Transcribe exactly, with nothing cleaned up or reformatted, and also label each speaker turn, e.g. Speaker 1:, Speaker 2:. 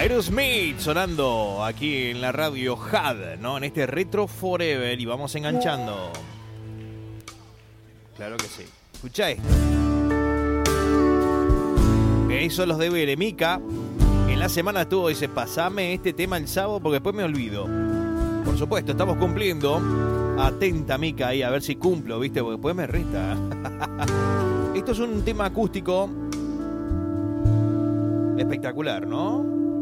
Speaker 1: Aerosmith sonando aquí en la radio H U D, ¿no? En este Retro Forever y vamos enganchando. Claro que sí. Escucha esto. Me hizo los deberes, Mica. En la semana estuvo, dice, pasame este tema el sábado porque después me olvido. Por supuesto, estamos cumpliendo. Atenta, Mica, ahí a ver si cumplo, ¿viste? Porque después me resta. Esto es un tema acústico espectacular, ¿no?